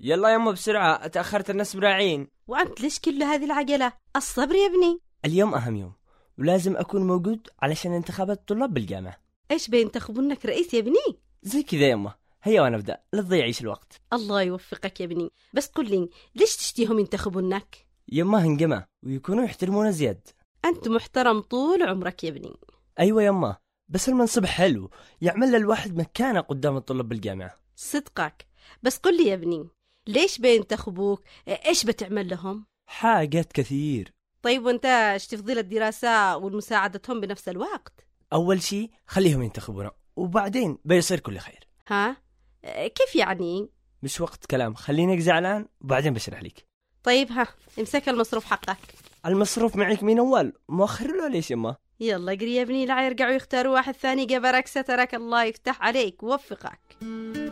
يلا يما بسرعة، تأخرت الناس براعين. وأنت ليش كل هذه العجلة؟ الصبر يا ابني. اليوم أهم يوم ولازم أكون موجود علشان انتخابات الطلاب بالجامعة. إيش بينتخبونك رئيس يا ابني؟ زي كذا يما. هيا ونبدأ، لا تضيعيش الوقت. الله يوفقك يا ابني. بس قل لي ليش تشتيهم ينتخبونك؟ يما هنجمة ويكونوا يحترمونا زياد. أنت محترم طول عمرك يا ابني. أيوة يما، بس المنصب حلو يعمل للواحد مكانة قدام الطلاب بالجامعة. صدقك. بس قل لي يا ابني ليش بينتخبوك؟ إيش بتعمل لهم؟ حاجات كثير. طيب وانت ايش تفضيل الدراسة والمساعدتهم بنفس الوقت؟ أول شيء خليهم ينتخبونا وبعدين بيصير كل خير. ها؟ كيف يعني؟ مش وقت كلام، خلينك زعلان وبعدين بشرح لك. طيب ها، امسك المصروف حقك. المصروف معك من أول، مؤخر له ليش يما؟ يلا قري يا ابني، لا يرجعوا يختاروا واحد ثاني قبرك. سترك الله يفتح عليك ووفقك.